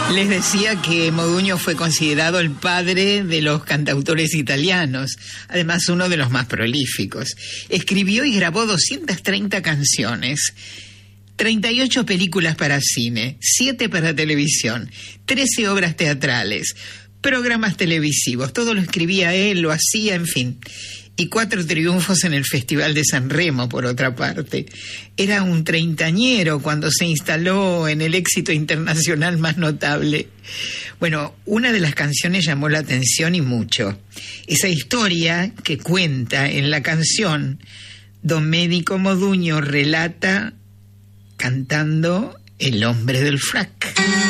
Les decía que Modugno fue considerado el padre de los cantautores italianos, además uno de los más prolíficos. Escribió y grabó 230 canciones, 38 películas para cine, 7 para televisión, 13 obras teatrales, programas televisivos. Todo lo escribía él, lo hacía, en fin. Y 4 triunfos en el Festival de San Remo, por otra parte. Era un treintañero cuando se instaló en el éxito internacional más notable. Bueno, una de las canciones llamó la atención y mucho. Esa historia que cuenta en la canción, Domenico Modugno relata cantando El hombre del frac.